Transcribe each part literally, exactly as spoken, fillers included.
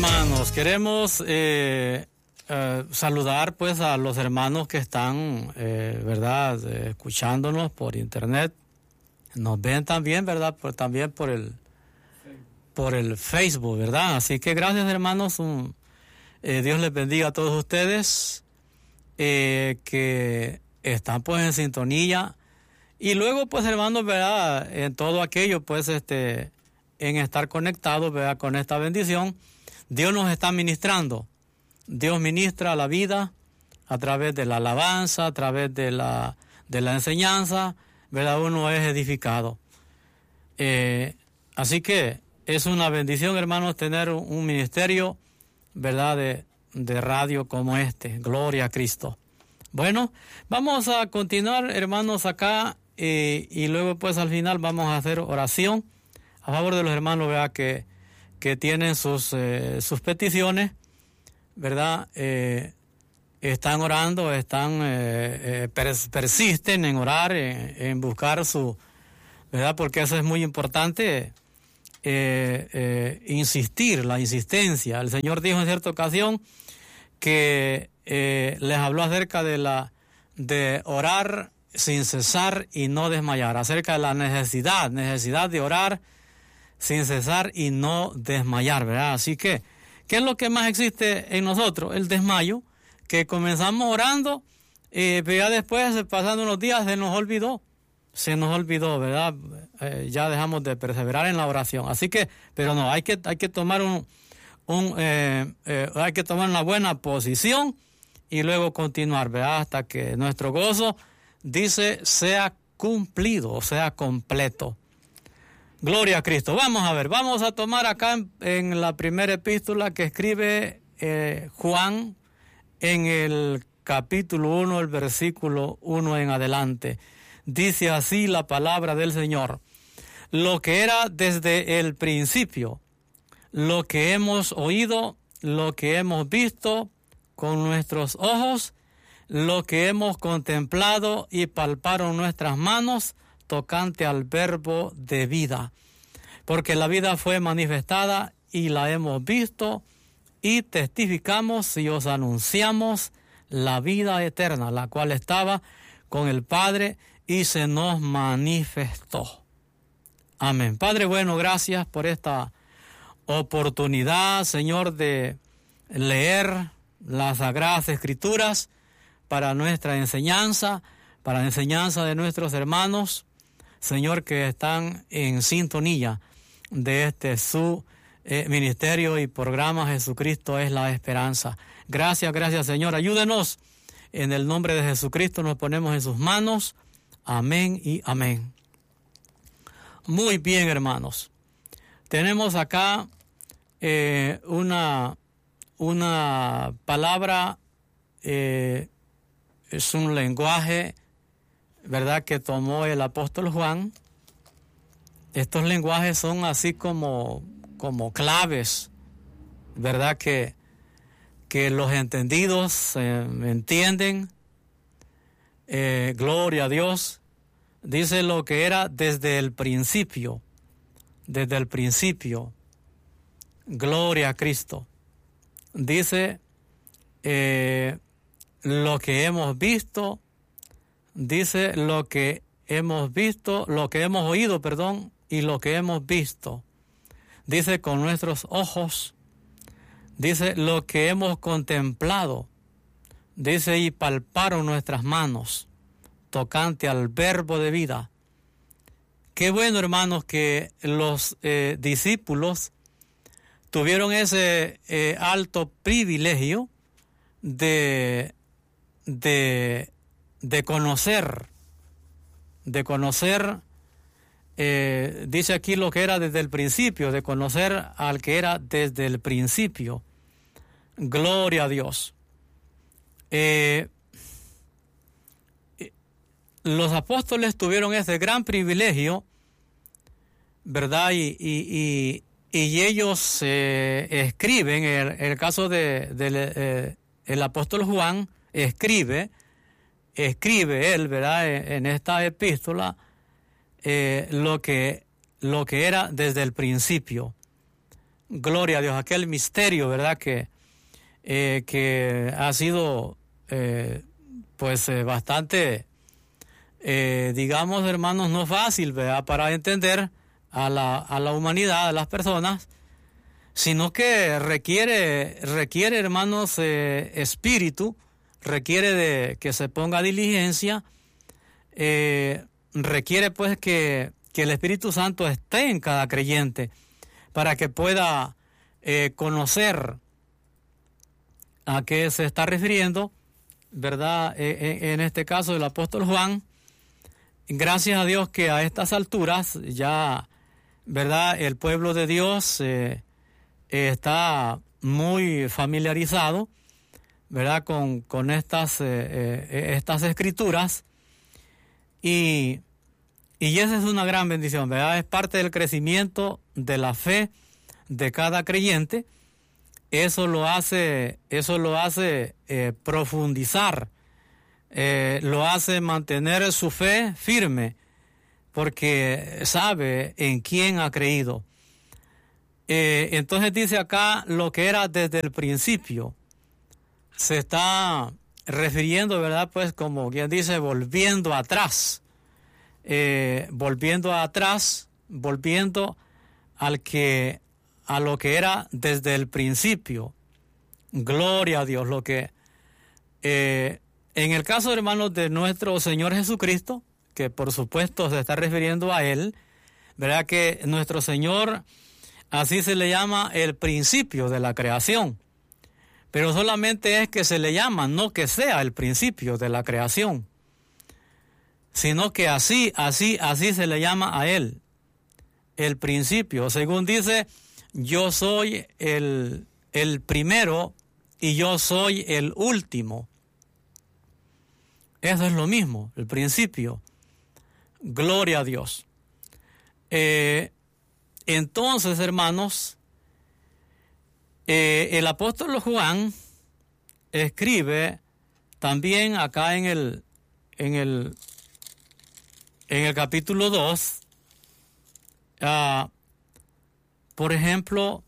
hermanos, queremos eh, eh, saludar pues a los hermanos que están, eh, ¿verdad?, eh, escuchándonos por internet. Nos ven también, ¿verdad?, por, también por el, por el Facebook, ¿verdad? Así que gracias, hermanos. Un, eh, Dios les bendiga a todos ustedes eh, que están pues en sintonía. Y luego, pues, hermanos, ¿verdad?, en todo aquello, pues, este, en estar conectados, ¿verdad?, con esta bendición. Dios nos está ministrando. Dios ministra la vida a través de la alabanza, a través de la, de la enseñanza, ¿verdad? Uno es edificado. Eh, así que es una bendición, hermanos, tener un, un ministerio, ¿verdad?, de, de radio como este. Gloria a Cristo. Bueno, vamos a continuar, hermanos, acá eh, y luego, pues, al final vamos a hacer oración a favor de los hermanos, ¿verdad?, que que tienen sus, eh, sus peticiones, ¿verdad? Eh, están orando, están eh, eh, pers- persisten en orar, en, en buscar su, ¿verdad? Porque eso es muy importante, eh, eh, insistir, la insistencia. El Señor dijo en cierta ocasión que eh, les habló acerca de la de orar sin cesar y no desmayar, acerca de la necesidad, necesidad de orar sin cesar y no desmayar, ¿verdad? Así que, ¿qué es lo que más existe en nosotros? El desmayo, que comenzamos orando, eh, pero ya después, pasando unos días, se nos olvidó, se nos olvidó, ¿verdad? Eh, ya dejamos de perseverar en la oración. Así que, pero no, hay que, hay que tomar un, un eh, eh, hay que tomar una buena posición y luego continuar, ¿verdad? Hasta que nuestro gozo, dice, sea cumplido, o sea completo. Gloria a Cristo. Vamos a ver, vamos a tomar acá en, en la primera epístola que escribe eh, Juan en el capítulo uno, el versículo uno en adelante. Dice así la palabra del Señor: lo que era desde el principio, lo que hemos oído, lo que hemos visto con nuestros ojos, lo que hemos contemplado y palparon nuestras manos, tocante al verbo de vida, porque la vida fue manifestada y la hemos visto y testificamos y os anunciamos la vida eterna, la cual estaba con el Padre y se nos manifestó. Amén. Padre bueno, gracias por esta oportunidad, Señor, de leer las Sagradas Escrituras para nuestra enseñanza, para la enseñanza de nuestros hermanos, Señor, que están en sintonía de este su eh, ministerio y programa Jesucristo es la esperanza. Gracias, gracias, Señor. Ayúdenos. En el nombre de Jesucristo nos ponemos en sus manos. Amén y amén. Muy bien, hermanos. Tenemos acá eh, una, una palabra, eh, es un lenguaje, ¿verdad?, que tomó el apóstol Juan. Estos lenguajes son así como, como claves, ¿verdad?, que, que los entendidos eh, entienden. Eh, gloria a Dios. Dice lo que era desde el principio, desde el principio. Gloria a Cristo. Dice eh, lo que hemos visto. Dice lo que hemos visto, lo que hemos oído, perdón, y lo que hemos visto. Dice con nuestros ojos. Dice lo que hemos contemplado. Dice y palparon nuestras manos, tocante al verbo de vida. Qué bueno, hermanos, que los eh, discípulos tuvieron ese eh, alto privilegio de... de de conocer, de conocer, eh, dice aquí lo que era desde el principio, de conocer al que era desde el principio. Gloria a Dios. Eh, los apóstoles tuvieron ese gran privilegio, ¿verdad? Y, y, y, y ellos eh, escriben, en el, el caso de, de eh, el apóstol Juan, escribe, escribe él, ¿verdad?, en, en esta epístola, eh, lo que, lo que era desde el principio. gloria a Dios, aquel misterio, ¿verdad? Que, eh, que ha sido, eh, pues, eh, bastante, eh, digamos, hermanos, no fácil, ¿verdad? Para entender a la, a la humanidad, a las personas, sino que requiere, requiere, hermanos, eh, espíritu, requiere de que se ponga diligencia, eh, requiere, pues, que, que el Espíritu Santo esté en cada creyente, para que pueda eh, conocer a qué se está refiriendo, ¿verdad? Eh, en, en este caso el apóstol Juan, gracias a Dios que a estas alturas ya, ¿verdad? El pueblo de Dios eh, eh, está muy familiarizado, ¿verdad? Con, con estas, eh, eh, estas escrituras, y Y esa es una gran bendición, ¿verdad? Es parte del crecimiento de la fe de cada creyente. Eso lo hace, eso lo hace eh, profundizar, eh, lo hace mantener su fe firme, porque sabe en quién ha creído. Eh, entonces dice acá lo que era desde el principio. Se está refiriendo, ¿verdad? Pues como quien dice, volviendo atrás. Eh, volviendo atrás, volviendo al que, a lo que era desde el principio. Gloria a Dios. Lo que eh, en el caso, hermanos, de nuestro Señor Jesucristo, que por supuesto se está refiriendo a Él, ¿verdad? Que nuestro Señor, así se le llama el principio de la creación, pero solamente es que se le llama, no que sea el principio de la creación, sino que así, así, así se le llama a Él, el principio. Según dice, yo soy el, el primero y yo soy el último. Eso es lo mismo, el principio. Gloria a Dios. Eh, entonces, hermanos, eh, el apóstol Juan escribe también acá en el, en el En el capítulo dos, uh, por ejemplo,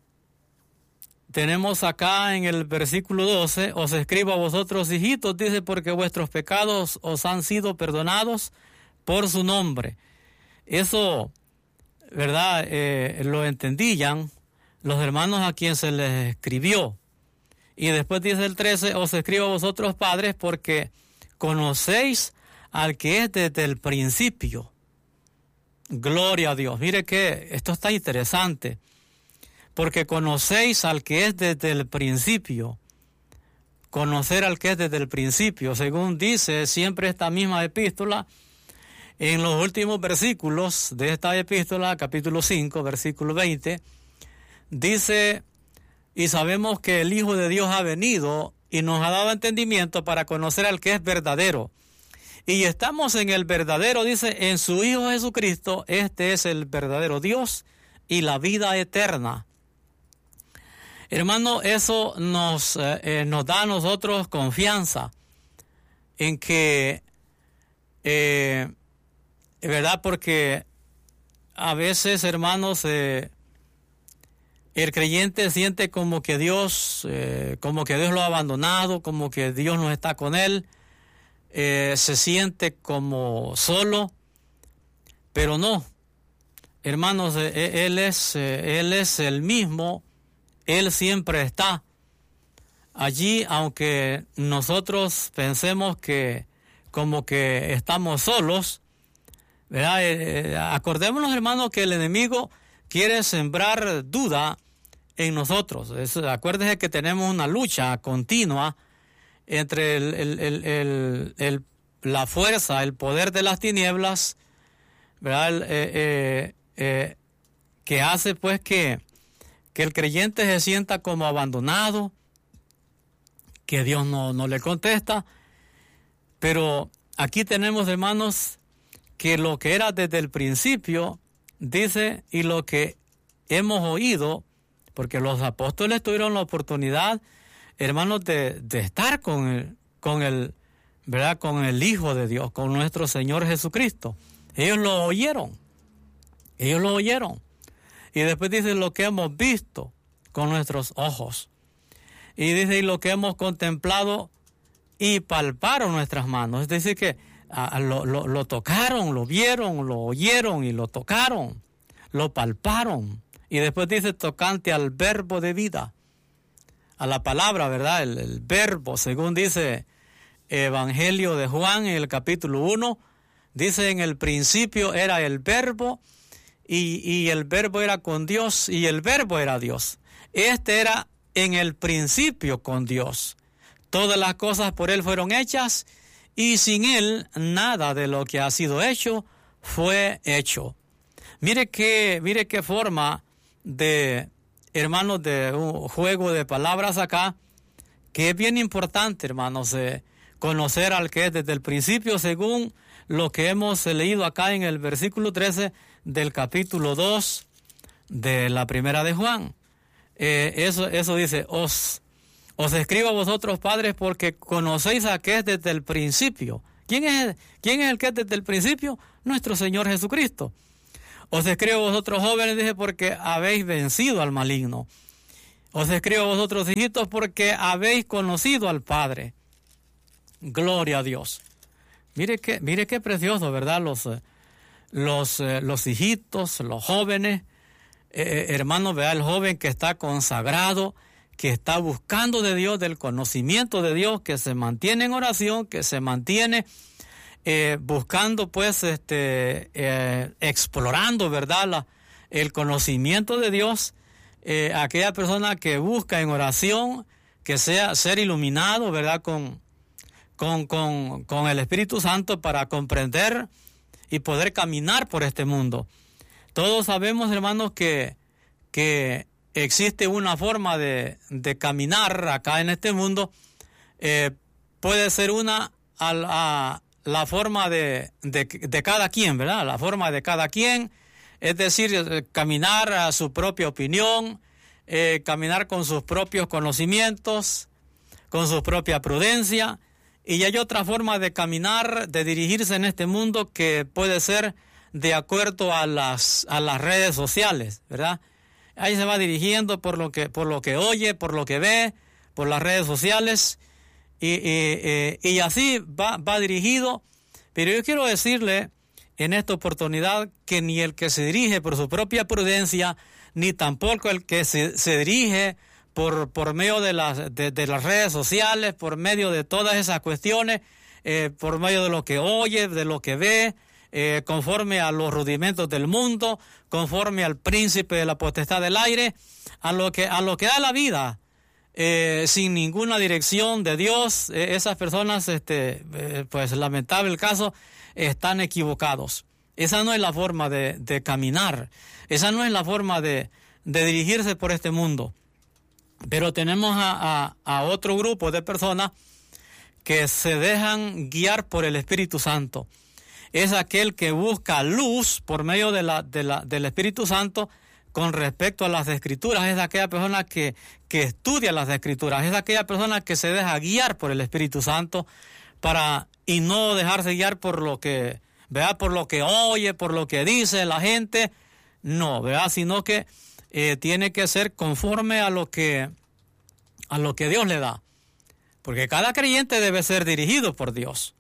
tenemos acá en el versículo doce, os escribo a vosotros, hijitos, dice, porque vuestros pecados os han sido perdonados por su nombre. Eso, ¿verdad? Eh, lo entendían los hermanos a quien se les escribió. Y después dice el trece, os escribo a vosotros, padres, porque conocéis al que es desde el principio. Gloria a Dios. Mire que esto está interesante, porque conocéis al que es desde el principio. Conocer al que es desde el principio, según dice siempre esta misma epístola, en los últimos versículos de esta epístola, capítulo cinco, versículo veinte, dice, y sabemos que el Hijo de Dios ha venido y nos ha dado entendimiento para conocer al que es verdadero. Y estamos en el verdadero, dice, en su Hijo Jesucristo. Este es el verdadero Dios y la vida eterna. Hermano, eso nos, eh, nos da a nosotros confianza en que, eh, ¿verdad? Porque a veces, hermanos, eh, el creyente siente como que Dios, eh, como que Dios lo ha abandonado, como que Dios no está con él. Eh, se siente como solo, pero no, hermanos, eh, él es, eh, él es el mismo, Él siempre está allí, aunque nosotros pensemos que como que estamos solos, ¿verdad? Eh, acordémonos, hermanos, que el enemigo quiere sembrar duda en nosotros. Es, acuérdense que tenemos una lucha continua entre el, el, el, el, el, la fuerza, el poder de las tinieblas, ¿verdad? Eh, eh, eh, que hace pues que, que el creyente se sienta como abandonado, que Dios no, no le contesta. Pero aquí tenemos, hermanos, que lo que era desde el principio, dice, y lo que hemos oído, porque los apóstoles tuvieron la oportunidad, hermanos, de, de estar con el, con el, ¿verdad? Con el Hijo de Dios, con nuestro Señor Jesucristo. Ellos lo oyeron. Ellos lo oyeron. Y después dice lo que hemos visto con nuestros ojos. Y dice y lo que hemos contemplado y palparon nuestras manos. Es decir que a, lo, lo, lo tocaron, lo vieron, lo oyeron y lo tocaron, lo palparon. Y después dice tocante al verbo de vida, a la palabra, ¿verdad? El, el verbo, según dice Evangelio de Juan en el capítulo uno, dice en el principio era el verbo y, y el verbo era con Dios y el verbo era Dios. Este era en el principio con Dios. Todas las cosas por Él fueron hechas y sin Él nada de lo que ha sido hecho fue hecho. Mire qué, mire qué forma de, hermanos, de un juego de palabras acá, que es bien importante, hermanos, eh, conocer al que es desde el principio, según lo que hemos leído acá en el versículo trece del capítulo dos de la primera de Juan. Eh, eso, eso dice, os, os escribo a vosotros, padres, porque conocéis a que es desde el principio. ¿Quién es, quién es el que es desde el principio? Nuestro Señor Jesucristo. Os escribo a vosotros, jóvenes, dice, porque habéis vencido al maligno. Os escribo a vosotros, hijitos, porque habéis conocido al Padre. Gloria a Dios. Mire qué, mire qué precioso, ¿verdad? Los, los, los hijitos, los jóvenes, eh, hermanos, vea el joven que está consagrado, que está buscando de Dios, del conocimiento de Dios, que se mantiene en oración, que se mantiene eh, buscando, pues, este, eh, explorando, ¿verdad? La, el conocimiento de Dios, eh, aquella persona que busca en oración, que sea ser iluminado, ¿verdad? Con Con, con, con el Espíritu Santo para comprender y poder caminar por este mundo. Todos sabemos, hermanos, que, que existe una forma de, de caminar acá en este mundo. Eh, puede ser una a, a la forma de, de, de cada quien, ¿verdad? La forma de cada quien, es decir, caminar a su propia opinión, eh, caminar con sus propios conocimientos, con su propia prudencia. Y hay otra forma de caminar, de dirigirse en este mundo, que puede ser de acuerdo a las, a las redes sociales, ¿verdad? Ahí se va dirigiendo por lo que, por lo que oye, por lo que ve, por las redes sociales, y, y, y, y así va, va dirigido. Pero yo quiero decirle en esta oportunidad que ni el que se dirige por su propia prudencia, ni tampoco el que se, se dirige Por, por medio de las, de, de las redes sociales, por medio de todas esas cuestiones, eh, por medio de lo que oye, de lo que ve, eh, conforme a los rudimentos del mundo, conforme al príncipe de la potestad del aire, a lo que, a lo que da la vida, eh, sin ninguna dirección de Dios. Eh, esas personas, este, eh, pues lamentable el caso, están equivocados. Esa no es la forma de, de caminar, esa no es la forma de, de dirigirse por este mundo. Pero tenemos a, a, a otro grupo de personas que se dejan guiar por el Espíritu Santo. Es aquel que busca luz por medio de la, de la, del Espíritu Santo con respecto a las Escrituras. Es aquella persona que, que estudia las Escrituras. Es aquella persona que se deja guiar por el Espíritu Santo para, y no dejarse guiar por lo que, ¿verdad? Por lo que oye, por lo que dice la gente. No, ¿verdad? Sino que Eh, tiene que ser conforme a lo que a lo que Dios le da, porque cada creyente debe ser dirigido por Dios.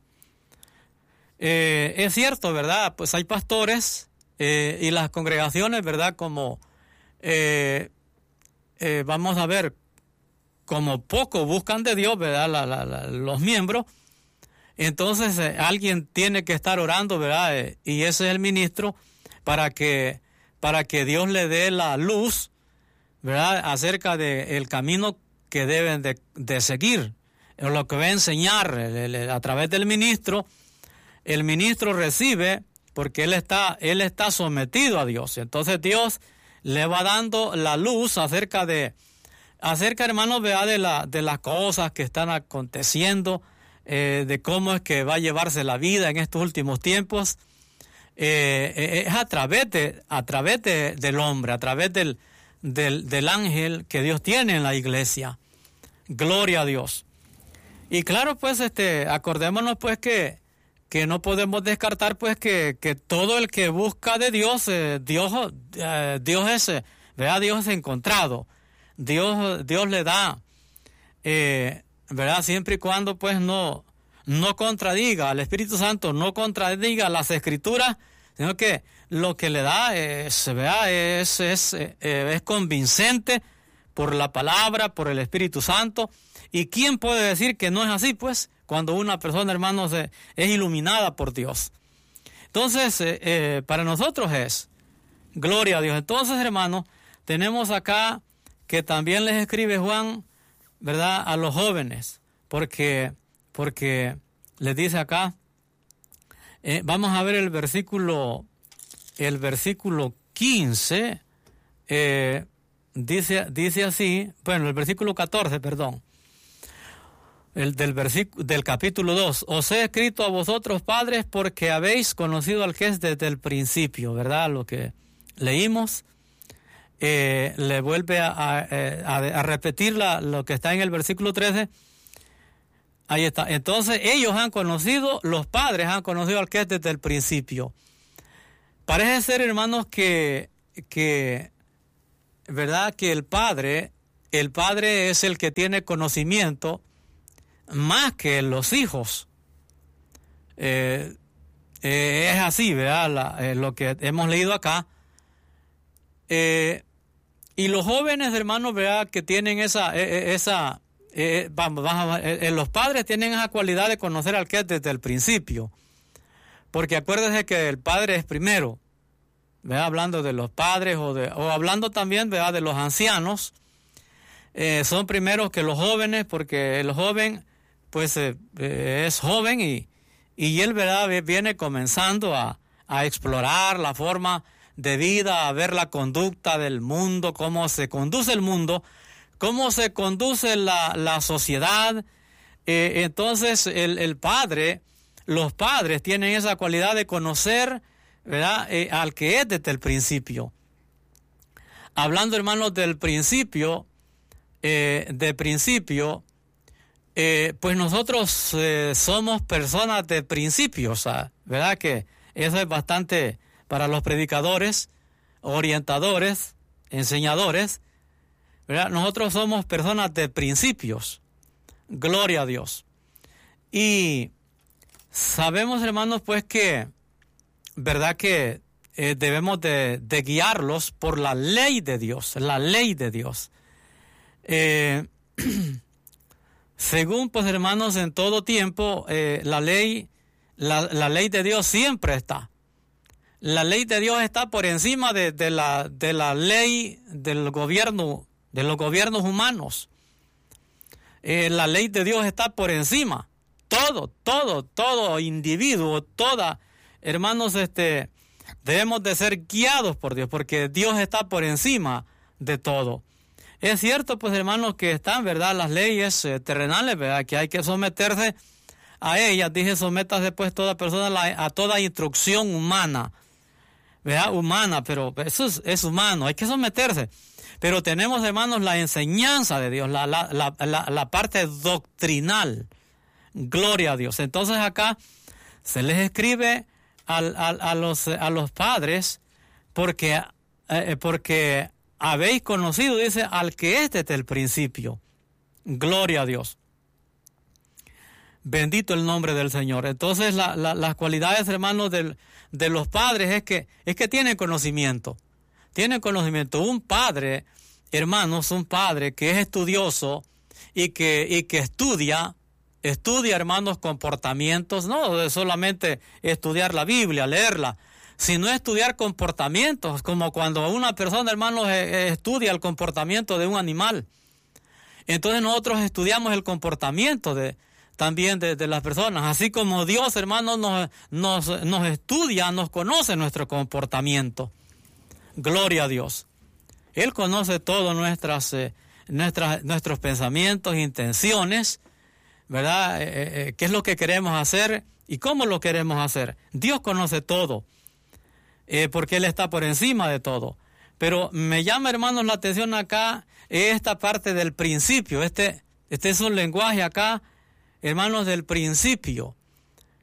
Eh, es cierto, ¿verdad? Pues hay pastores eh, y las congregaciones, ¿verdad? Como eh, eh, vamos a ver, como poco buscan de Dios, ¿verdad? La, la, la, los miembros. Entonces eh, alguien tiene que estar orando, ¿verdad? Eh, y ese es el ministro, para que para que Dios le dé la luz, ¿verdad?, acerca del camino que deben de, de seguir, lo que va a enseñar el, el, a través del ministro. El ministro recibe, porque él está, él está sometido a Dios. Entonces Dios le va dando la luz acerca de, acerca, hermanos, ¿verdad?, de, la, de las cosas que están aconteciendo, eh, de cómo es que va a llevarse la vida en estos últimos tiempos. Eh, es a través de a través de, del hombre, a través del, del, del ángel que Dios tiene en la iglesia. Gloria a Dios. Y claro, pues, este, acordémonos, pues, que, que no podemos descartar pues que, que todo el que busca de Dios, eh, Dios, eh, Dios es, eh, ¿verdad? Dios es encontrado, Dios, Dios le da, eh, ¿verdad? Siempre y cuando pues no, no contradiga al Espíritu Santo, no contradiga las Escrituras, sino que lo que le da es, ¿verdad? es, es, eh, es convincente por la palabra, por el Espíritu Santo. ¿Y quién puede decir que no es así? Pues cuando una persona, hermanos, eh, es iluminada por Dios. Entonces, eh, eh, para nosotros es gloria a Dios. Entonces, hermanos, tenemos acá que también les escribe Juan, ¿verdad?, a los jóvenes, porque, porque les dice acá, eh, vamos a ver el versículo, el versículo quince, eh, dice, dice así, bueno, el versículo catorce, perdón. El del versículo del capítulo dos, os he escrito a vosotros padres porque habéis conocido al que es desde el principio, ¿verdad? Lo que leímos, eh, le vuelve a, a, a, a repetir la, lo que está en el versículo trece, ahí está. Entonces ellos han conocido, los padres han conocido al que es desde el principio. Parece ser, hermanos, que, que ¿verdad? Que el padre, el padre es el que tiene conocimiento más que los hijos. Eh, eh, es así, ¿verdad? La, eh, lo que hemos leído acá. Eh, y los jóvenes, hermanos, ¿verdad? Que tienen esa, eh, esa eh, vamos, vamos eh, los padres tienen esa cualidad de conocer al que es desde el principio. Porque acuérdense que el padre es primero, ¿verdad? Hablando de los padres o, de, o hablando también, ¿verdad?, de los ancianos. Eh, son primeros que los jóvenes, porque el joven pues eh, eh, es joven y, y él, ¿verdad?, viene comenzando a, a explorar la forma de vida, a ver la conducta del mundo, cómo se conduce el mundo, cómo se conduce la, la sociedad. Eh, entonces el, el padre, los padres tienen esa cualidad de conocer, ¿verdad?, eh, al que es desde el principio. Hablando, hermanos, del principio, eh, de principio, Eh, pues nosotros eh, somos personas de principios, ¿verdad? Que eso es bastante para los predicadores, orientadores, enseñadores, ¿verdad? Nosotros somos personas de principios, gloria a Dios. Y sabemos, hermanos, pues que, ¿verdad? Que eh, debemos de, de guiarlos por la ley de Dios, la ley de Dios. Eh... Según, pues, hermanos, en todo tiempo, eh, la ley, la, la ley de Dios siempre está. La ley de Dios está por encima de, de, la, de la ley del gobierno, de los gobiernos humanos. Eh, la ley de Dios está por encima. Todo, todo, todo individuo, toda, hermanos, este, debemos de ser guiados por Dios, porque Dios está por encima de todo. Es cierto, pues, hermanos, que están, ¿verdad?, las leyes eh, terrenales, ¿verdad?, que hay que someterse a ellas. Dije, sométase, pues, toda persona a, la, a toda instrucción humana, ¿verdad?, humana, pero eso es, es humano, hay que someterse. Pero tenemos, hermanos, la enseñanza de Dios, la, la, la, la, la parte doctrinal, gloria a Dios. Entonces acá se les escribe al, al, a, los, a los padres porque, eh, porque habéis conocido, dice, al que es desde el principio. Gloria a Dios. Bendito el nombre del Señor. Entonces la, la, las cualidades, hermanos, del, de los padres es que, es que tienen conocimiento. Tienen conocimiento. Un padre, hermanos, un padre que es estudioso y que, y que estudia, estudia, hermanos, comportamientos, no de solamente estudiar la Biblia, leerla, sino estudiar comportamientos, como cuando una persona, hermanos, estudia el comportamiento de un animal. Entonces nosotros estudiamos el comportamiento de, también de, de las personas, así como Dios, hermanos, nos, nos, nos estudia, nos conoce nuestro comportamiento. Gloria a Dios. Él conoce todos nuestras, eh, nuestras, nuestros pensamientos, intenciones, ¿verdad? Eh, eh, ¿Qué es lo que queremos hacer y cómo lo queremos hacer? Dios conoce todo. Eh, porque Él está por encima de todo. Pero me llama, hermanos, la atención acá, esta parte del principio. Este, este es un lenguaje acá, hermanos, del principio.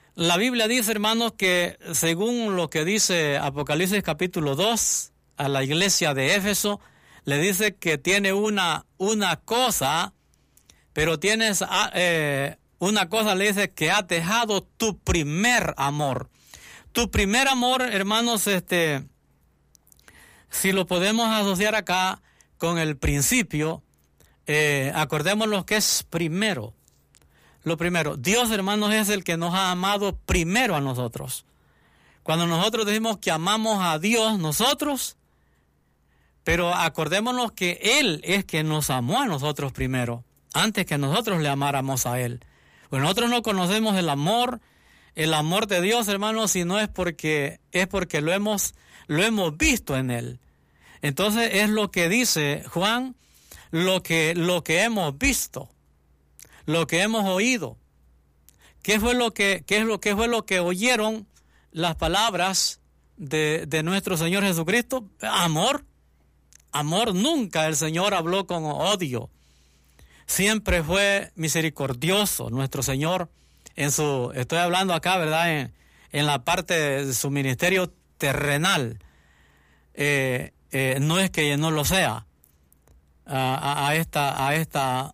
La Biblia dice, hermanos, que según lo que dice Apocalipsis capítulo dos, a la iglesia de Éfeso, le dice que tiene una, una cosa, pero tienes eh, una cosa, le dice que ha dejado tu primer amor. Tu primer amor, hermanos, este, si lo podemos asociar acá con el principio, eh, acordémonos que es primero. Lo primero, Dios, hermanos, es el que nos ha amado primero a nosotros. Cuando nosotros decimos que amamos a Dios, nosotros, pero acordémonos que Él es quien nos amó a nosotros primero, antes que nosotros le amáramos a Él. Pues nosotros no conocemos el amor, el amor de Dios, hermanos, si no es porque, es porque lo hemos, lo hemos visto en Él. Entonces es lo que dice Juan, lo que, lo que hemos visto, lo que hemos oído. ¿Qué fue lo que, qué es lo, qué fue lo que oyeron las palabras de, de nuestro Señor Jesucristo? Amor. Amor. Nunca el Señor habló con odio. Siempre fue misericordioso nuestro Señor en su, estoy hablando acá, ¿verdad? En, en la parte de su ministerio terrenal. Eh, eh, no es que no lo sea a, a, a esta, a esta